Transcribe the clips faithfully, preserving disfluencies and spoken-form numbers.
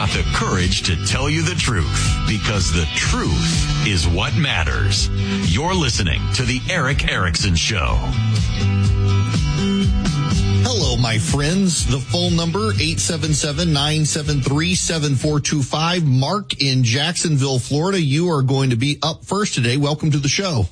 got the courage to tell you the truth, because the truth is what matters. You're listening to The Erick Erickson Show. Hello, my friends. The phone number, eight seven seven, nine seven three, seven four two five. Mark in Jacksonville, Florida. You are going to be up first today. Welcome to the show.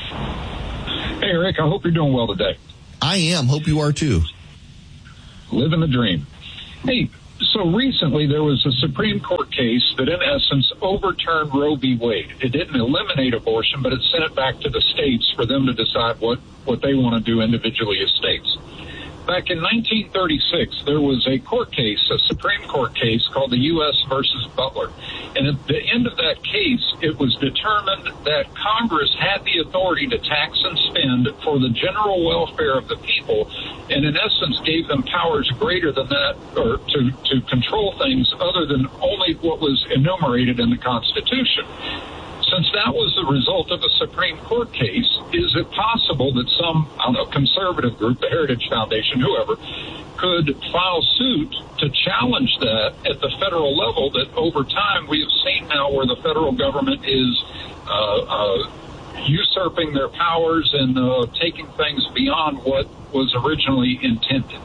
Hey, Eric. I hope you're doing well today. I am. Hope you are, too. Living the dream. Hey, so recently there was a Supreme Court case that, in essence, overturned Roe v. Wade. It didn't eliminate abortion, but it sent it back to the states for them to decide what, what they want to do individually as states. Back in nineteen thirty-six, there was a court case, a Supreme Court case called the U S versus Butler. And at the end of that case, it was determined that Congress had the authority to tax and spend for the general welfare of the people, and in essence gave them powers greater than that, or to, to control things other than only what was enumerated in the Constitution. Since that was the result of a Supreme Court case, is it possible that some, I don't know, conservative group, the Heritage Foundation, whoever, could file suit to challenge that at the federal level, that over time we have seen now where the federal government is uh, uh, usurping their powers and uh, taking things beyond what was originally intended?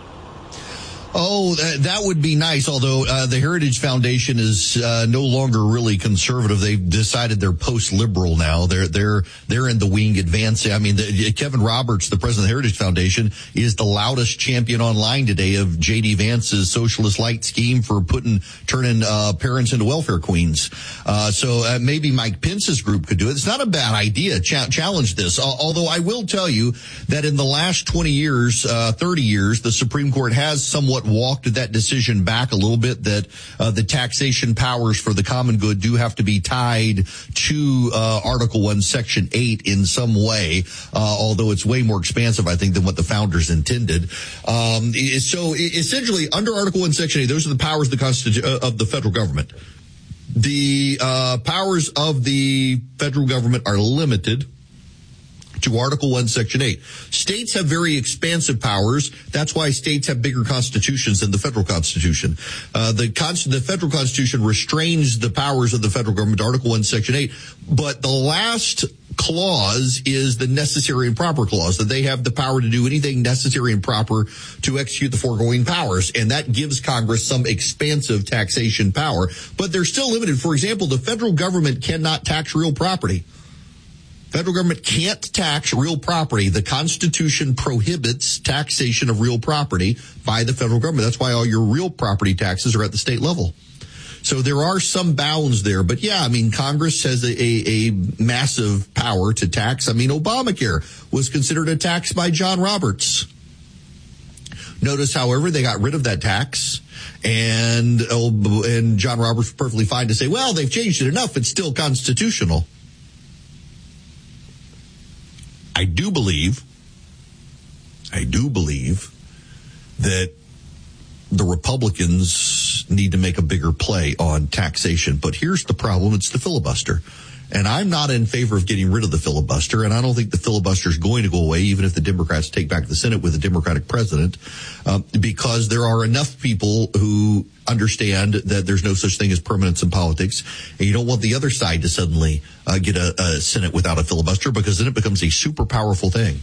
Oh, that, that would be nice, although uh, the Heritage Foundation is uh, no longer really conservative. They've decided they're post-liberal now. They're they're they're in the wing advancing. I mean, the, Kevin Roberts, the president of the Heritage Foundation, is the loudest champion online today of J D. Vance's socialist light scheme for putting turning uh, parents into welfare queens. Uh, so uh, maybe Mike Pence's group could do it. It's not a bad idea. Ch- challenge this. Uh, although I will tell you that in the last twenty years, uh, thirty years, the Supreme Court has somewhat walked that decision back a little bit, that uh, the taxation powers for the common good do have to be tied to uh, Article one, Section eight in some way, uh, although it's way more expansive, I think, than what the founders intended. Um, so essentially, under Article one, Section eight, those are the powers of the, Constitu- uh, of the federal government. The uh, powers of the federal government are limited to Article one, Section eight. States have very expansive powers. That's why states have bigger constitutions than the federal constitution. Uh, the, const- the federal constitution restrains the powers of the federal government to Article one, Section eight. But the last clause is the necessary and proper clause, that they have the power to do anything necessary and proper to execute the foregoing powers. And that gives Congress some expansive taxation power. But they're still limited. For example, the federal government cannot tax real property. Federal government can't tax real property. The Constitution prohibits taxation of real property by the federal government. That's why all your real property taxes are at the state level. So there are some bounds there. But yeah, I mean, Congress has a, a, a massive power to tax. I mean, Obamacare was considered a tax by John Roberts. Notice, however, they got rid of that tax. And, and John Roberts was perfectly fine to say, well, they've changed it enough. It's still constitutional. I do believe, I do believe that the Republicans need to make a bigger play on taxation. But here's the problem. It's the filibuster. And I'm not in favor of getting rid of the filibuster, and I don't think the filibuster is going to go away, even if the Democrats take back the Senate with a Democratic president, uh, because there are enough people who understand that there's no such thing as permanence in politics, and you don't want the other side to suddenly uh, get a, a Senate without a filibuster, because then it becomes a super powerful thing.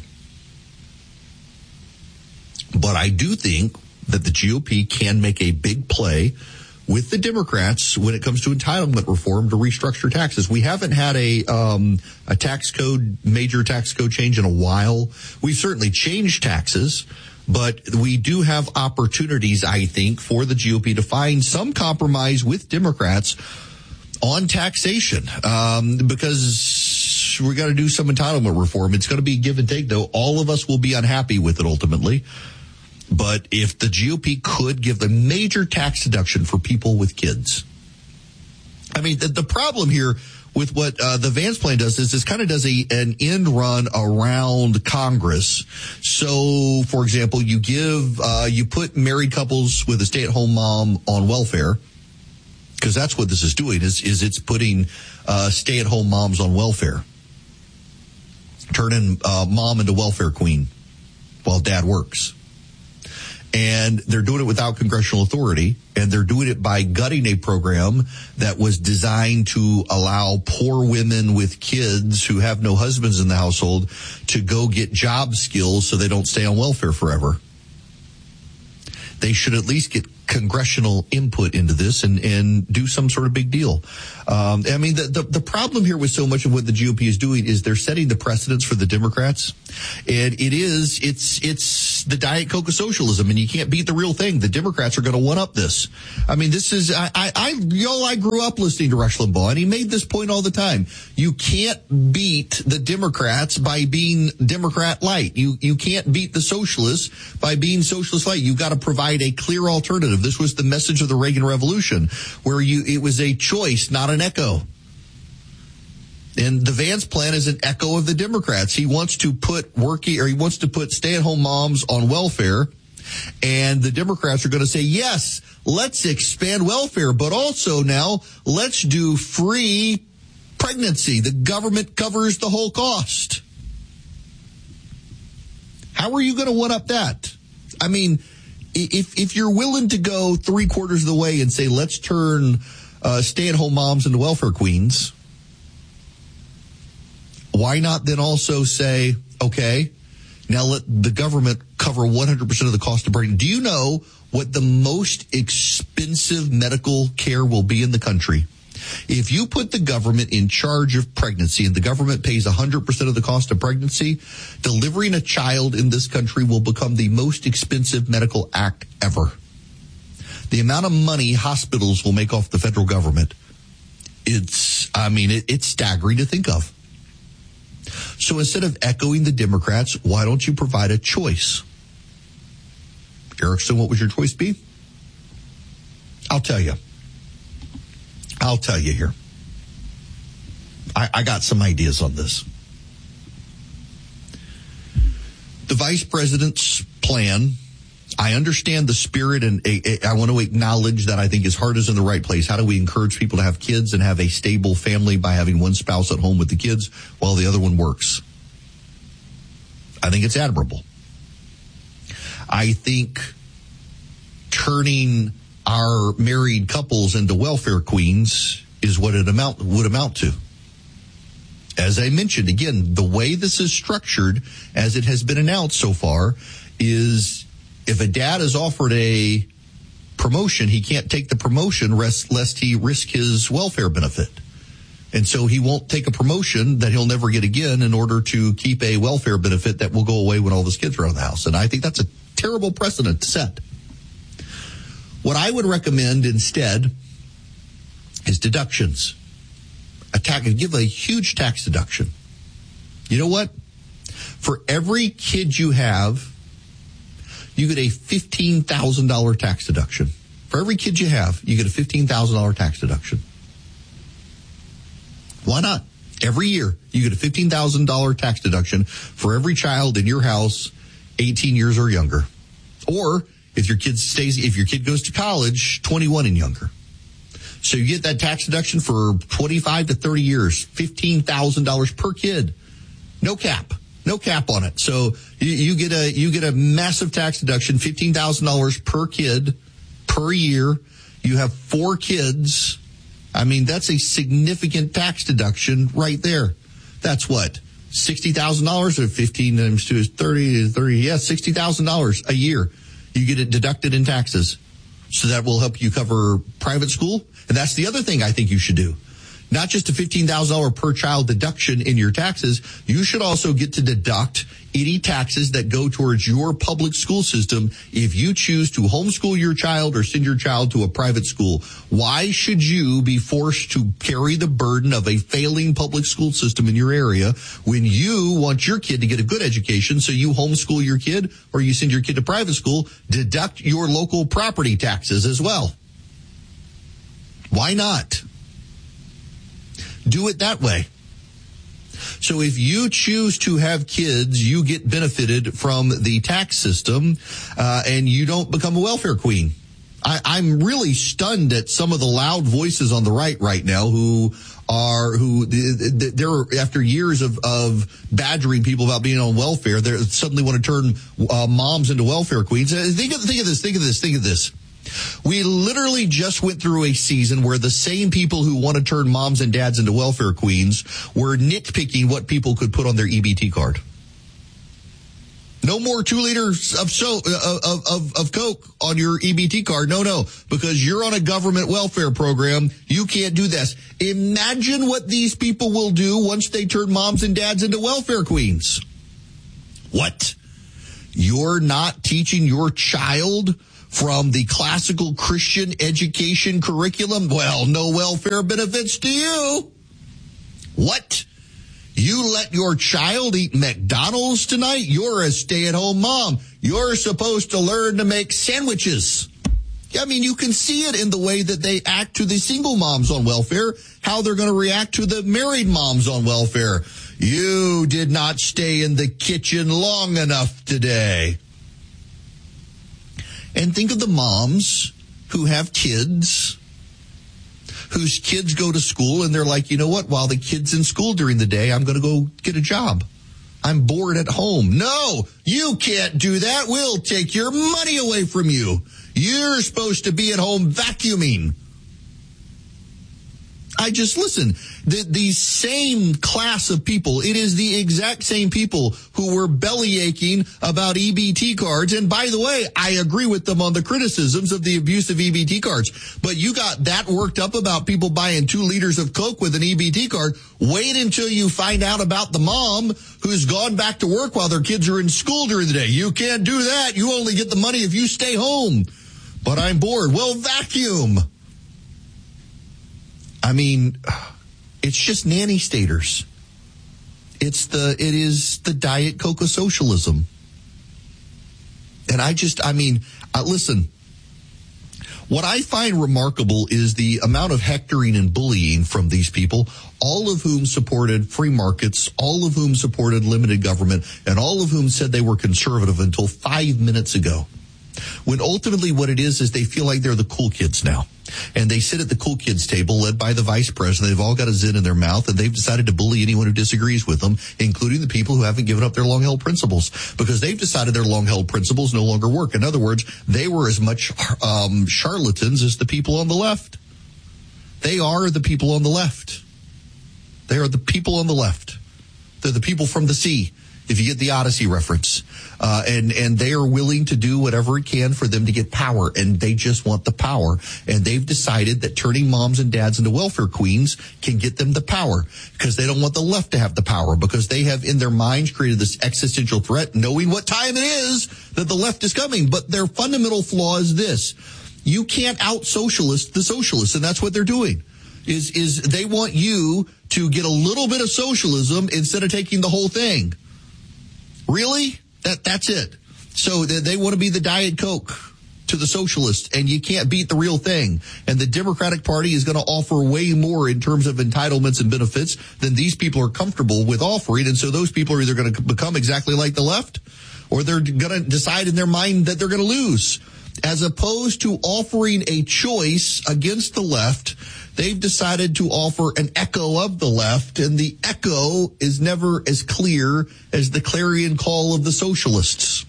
But I do think that the G O P can make a big play with the Democrats when it comes to entitlement reform to restructure taxes. We haven't had a um, a tax code, major tax code change in a while. We've certainly changed taxes, but we do have opportunities, I think, for the G O P to find some compromise with Democrats on taxation, um, because we got to do some entitlement reform. It's going to be give and take, though. All of us will be unhappy with it ultimately. But if the G O P could give the major tax deduction for people with kids, I mean, the, the problem here with what uh, the Vance plan does is this kind of does a an end run around Congress. So, for example, you give uh, you put married couples with a stay-at-home mom on welfare, because that's what this is doing. Is is it's putting uh, stay-at-home moms on welfare, turning uh, mom into welfare queen while dad works. And they're doing it without congressional authority, and they're doing it by gutting a program that was designed to allow poor women with kids who have no husbands in the household to go get job skills so they don't stay on welfare forever. They should at least get congressional input into this and, and do some sort of big deal. Um, I mean, the, the, the problem here with so much of what the G O P is doing is they're setting the precedents for the Democrats. And it is, it's, it's the Diet Coke of socialism, and you can't beat the real thing. The Democrats are going to one up this. I mean, this is, I, I, I, y'all, I grew up listening to Rush Limbaugh, and he made this point all the time. You can't beat the Democrats by being Democrat light. You, you can't beat the socialists by being socialist light. You've got to provide a clear alternative. This was the message of the Reagan Revolution, where you, it was a choice, not an echo. And the Vance plan is an echo of the Democrats. He wants to put working, or he wants to put stay-at-home moms on welfare. And the Democrats are going to say, yes, let's expand welfare, but also now let's do free pregnancy. The government covers the whole cost. How are you going to one up that? I mean, if if you're willing to go three quarters of the way and say, let's turn uh, stay-at-home moms into welfare queens, why not then also say, okay, now let the government cover one hundred percent of the cost of pregnancy? Do you know what the most expensive medical care will be in the country? If you put the government in charge of pregnancy and the government pays one hundred percent of the cost of pregnancy, delivering a child in this country will become the most expensive medical act ever. The amount of money hospitals will make off the federal government, it's, I mean, it, it's staggering to think of. So instead of echoing the Democrats, why don't you provide a choice? Erickson, what would your choice be? I'll tell you. I'll tell you here. I, I got some ideas on this. The vice president's plan, I understand the spirit, and a, a, I want to acknowledge that I think his heart is in the right place. How do we encourage people to have kids and have a stable family by having one spouse at home with the kids while the other one works? I think it's admirable. I think turning our married couples into welfare queens is what it amount would amount to. As I mentioned, again, the way this is structured, as it has been announced so far, is if a dad is offered a promotion, he can't take the promotion lest, lest he risk his welfare benefit. And so he won't take a promotion that he'll never get again in order to keep a welfare benefit that will go away when all his kids are out of the house. And I think that's a terrible precedent to set. What I would recommend instead is deductions. A tax, give a huge tax deduction. You know what? For every kid you have, you get a fifteen thousand dollars tax deduction. For every kid you have, you get a fifteen thousand dollars tax deduction. Why not? Every year, you get a fifteen thousand dollars tax deduction for every child in your house eighteen years or younger. Or if your kid stays, if your kid goes to college, twenty-one and younger. So you get that tax deduction for twenty-five to thirty years, fifteen thousand dollars per kid. No cap. No cap on it. So you, you get a, you get a massive tax deduction, fifteen thousand dollars per kid per year. You have four kids. I mean, that's a significant tax deduction right there. That's what? sixty thousand dollars or fifteen times two is thirty, thirty, yeah, sixty thousand dollars a year. You get it deducted in taxes. So that will help you cover private school. And that's the other thing I think you should do. Not just a fifteen thousand dollars per child deduction in your taxes. You should also get to deduct any taxes that go towards your public school system if you choose to homeschool your child or send your child to a private school. Why should you be forced to carry the burden of a failing public school system in your area when you want your kid to get a good education? So you homeschool your kid or you send your kid to private school, deduct your local property taxes as well. Why not? Do it that way. So if you choose to have kids, you get benefited from the tax system, uh, and you don't become a welfare queen. I, I'm really stunned at some of the loud voices on the right right now who are, who they're, after years of, of badgering people about being on welfare, they suddenly want to turn uh, moms into welfare queens. Think of, think of this, think of this, think of this. We literally just went through a season where the same people who want to turn moms and dads into welfare queens were nitpicking what people could put on their E B T card. No more two liters of so of, of of Coke on your E B T card. No, no, because you're on a government welfare program. You can't do this. Imagine what these people will do once they turn moms and dads into welfare queens. What? You're not teaching your child from the classical Christian education curriculum? Well, no welfare benefits to you. What? You let your child eat McDonald's tonight? You're a stay-at-home mom. You're supposed to learn to make sandwiches. I mean, you can see it in the way that they act to the single moms on welfare, how they're going to react to the married moms on welfare. You did not stay in the kitchen long enough today. And think of the moms who have kids, whose kids go to school, and they're like, you know what, while the kid's in school during the day, I'm going to go get a job. I'm bored at home. No, you can't do that. We'll take your money away from you. You're supposed to be at home vacuuming. I just, listen, the, the same class of people, it is the exact same people who were belly aching about E B T cards. And by the way, I agree with them on the criticisms of the abuse of E B T cards. But you got that worked up about people buying two liters of Coke with an E B T card. Wait until you find out about the mom who's gone back to work while their kids are in school during the day. You can't do that. You only get the money if you stay home. But I'm bored. Well, vacuum. I mean, it's just nanny staters. It's the, it is the Diet Coke of socialism. And I just, I mean, uh, listen, what I find remarkable is the amount of hectoring and bullying from these people, all of whom supported free markets, all of whom supported limited government, and all of whom said they were conservative until five minutes ago. When ultimately what it is is they feel like they're the cool kids now. And they sit at the cool kids table led by the vice president. They've all got a zit in their mouth, and they've decided to bully anyone who disagrees with them, including the people who haven't given up their long-held principles, because they've decided their long-held principles no longer work. In other words, they were as much um, charlatans as the people on the left. They are the people on the left. They are the people on the left. They're the people from the sea, if you get the Odyssey reference. Uh, and, and they are willing to do whatever it can for them to get power, and they just want the power. And they've decided that turning moms and dads into welfare queens can get them the power, because they don't want the left to have the power, because they have in their minds created this existential threat, knowing what time it is that the left is coming. But their fundamental flaw is this: you can't out-socialist the socialists, and that's what they're doing. Is, is they want you to get a little bit of socialism instead of taking the whole thing. Really? That that's it. So they, they want to be the Diet Coke to the socialists, and you can't beat the real thing. And the Democratic Party is going to offer way more in terms of entitlements and benefits than these people are comfortable with offering. And so those people are either going to become exactly like the left, or they're going to decide in their mind that they're going to lose. As opposed to offering a choice against the left, they've decided to offer an echo of the left, and the echo is never as clear as the clarion call of the socialists.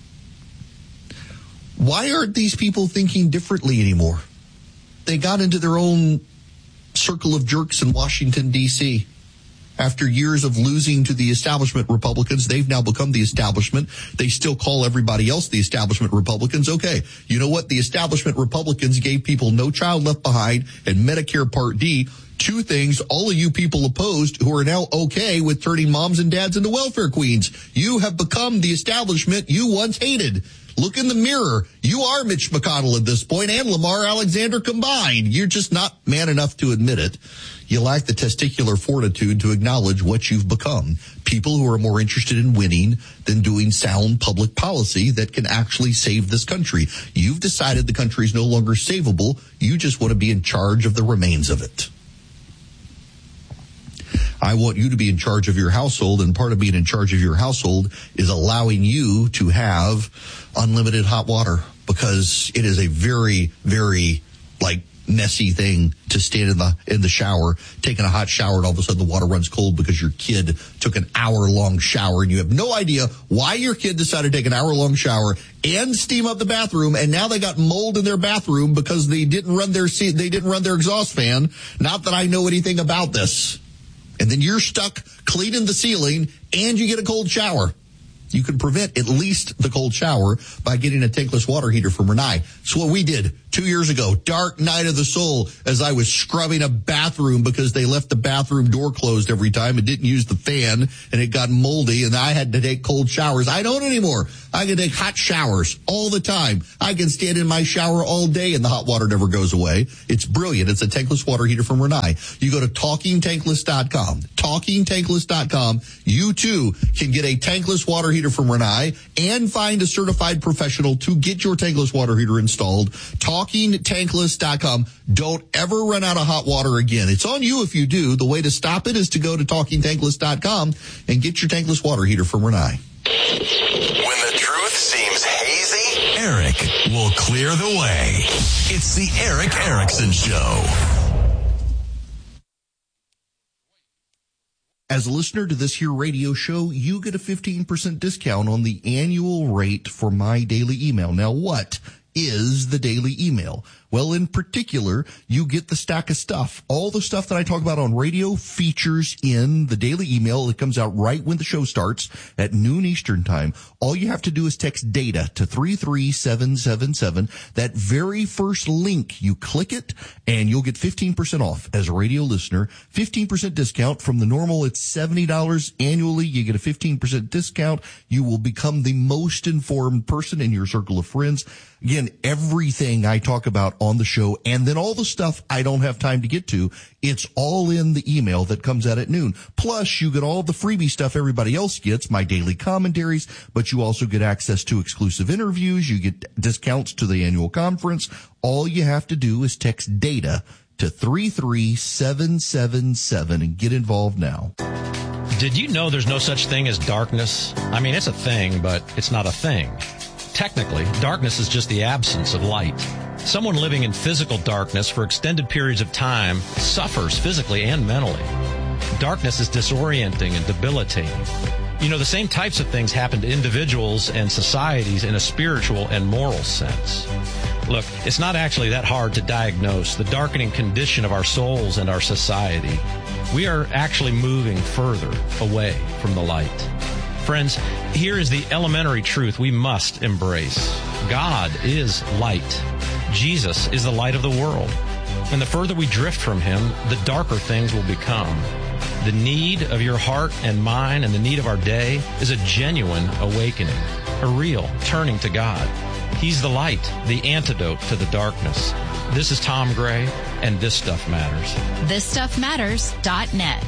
Why aren't these people thinking differently anymore? They got into their own circle of jerks in Washington, D C After years of losing to the establishment Republicans, they've now become the establishment. They still call everybody else the establishment Republicans. Okay, you know what? The establishment Republicans gave people No Child Left Behind and Medicare Part D, two things all of you people opposed who are now okay with turning moms and dads into welfare queens. You have become the establishment you once hated. Look in the mirror. You are Mitch McConnell at this point, and Lamar Alexander combined. You're just not man enough to admit it. You lack the testicular fortitude to acknowledge what you've become. People who are more interested in winning than doing sound public policy that can actually save this country. You've decided the country is no longer savable. You just want to be in charge of the remains of it. I want you to be in charge of your household, and part of being in charge of your household is allowing you to have unlimited hot water, because it is a very, very, like, messy thing to stand in the in the shower, taking a hot shower, and all of a sudden the water runs cold because your kid took an hour-long shower, and you have no idea why your kid decided to take an hour-long shower and steam up the bathroom, and now they got mold in their bathroom because they didn't run their they didn't run their exhaust fan. Not that I know anything about this. And then you're stuck cleaning the ceiling, and you get a cold shower. You can prevent at least the cold shower by getting a tankless water heater from Rinnai. It's what we did two years ago. Dark night of the soul, as I was scrubbing a bathroom because they left the bathroom door closed every time and didn't use the fan, and it got moldy, and I had to take cold showers. I don't anymore. I can take hot showers all the time. I can stand in my shower all day, and the hot water never goes away. It's brilliant. It's a tankless water heater from Rinnai. You go to talking tankless dot com. talking tankless dot com. You, too, can get a tankless water heater from Rinnai and find a certified professional to get your tankless water heater installed. talking tankless dot com. Don't ever run out of hot water again. It's on you if you do. The way to stop it is to go to talking tankless dot com and get your tankless water heater from Rinnai. When the truth seems hazy, Eric will clear the way. It's the Eric Erickson Show. As a listener to this here radio show, you get a fifteen percent discount on the annual rate for my daily email. Now, what is the daily email? Well, in particular, you get the stack of stuff. All the stuff that I talk about on radio features in the daily email. It comes out right when the show starts at noon Eastern time. All you have to do is text DATA to three three seven seven seven. That very first link, you click it, and you'll get fifteen percent off as a radio listener. fifteen percent discount from the normal. It's seventy dollars annually. You get a fifteen percent discount. You will become the most informed person in your circle of friends. Again, everything I talk about on the show, and then all the stuff I don't have time to get to, it's all in the email that comes out at noon. Plus, you get all the freebie stuff everybody else gets, my daily commentaries, but you also get access to exclusive interviews. You get discounts to the annual conference. All you have to do is text DATA to three three seven seven seven and get involved now. Did you know there's no such thing as darkness? I mean, it's a thing, but it's not a thing. Technically, darkness is just the absence of light. Someone living in physical darkness for extended periods of time suffers physically and mentally. Darkness is disorienting and debilitating. You know, the same types of things happen to individuals and societies in a spiritual and moral sense. Look, it's not actually that hard to diagnose the darkening condition of our souls and our society. We are actually moving further away from the light. Friends, here is the elementary truth we must embrace. God is light. Jesus is the light of the world. And the further we drift from him, the darker things will become. The need of your heart and mine and the need of our day is a genuine awakening, a real turning to God. He's the light, the antidote to the darkness. This is Tom Gray, and This Stuff Matters. this stuff matters dot net.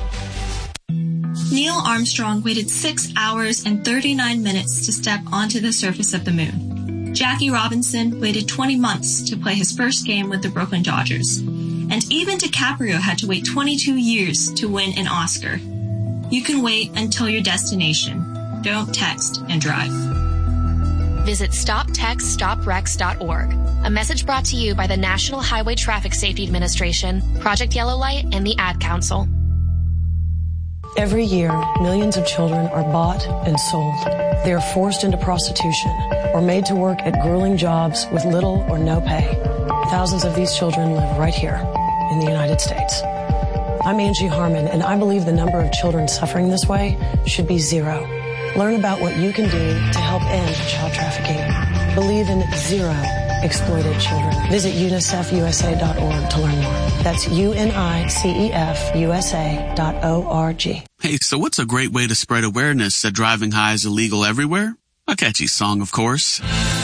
Neil Armstrong waited six hours and thirty-nine minutes to step onto the surface of the moon. Jackie Robinson waited twenty months to play his first game with the Brooklyn Dodgers. And even DiCaprio had to wait twenty-two years to win an Oscar. You can wait until your destination. Don't text and drive. Visit stop text stop wrecks dot org. A message brought to you by the National Highway Traffic Safety Administration, Project Yellow Light, and the Ad Council. Every year, millions of children are bought and sold. They are forced into prostitution or made to work at grueling jobs with little or no pay. Thousands of these children live right here in the United States. I'm Angie Harmon, and I believe the number of children suffering this way should be zero. Learn about what you can do to help end child trafficking. Believe in zero exploited children. Visit unicef u s a dot org to learn more. That's U N I C E F U S A dot O R G. Hey, so what's a great way to spread awareness that driving high is illegal everywhere? A catchy song, of course.